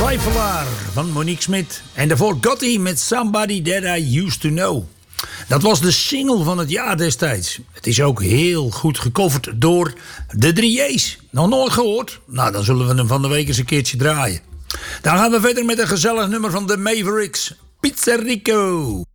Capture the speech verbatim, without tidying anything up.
Twijfelaar van Monique Smit. En daarvoor Gotti met Somebody That I Used To Know. Dat was de single van het jaar destijds. Het is ook heel goed gecoverd door de drie J's. Nog nooit gehoord? Nou, dan zullen we hem van de week eens een keertje draaien. Dan gaan we verder met een gezellig nummer van de Mavericks. Pizza Rico.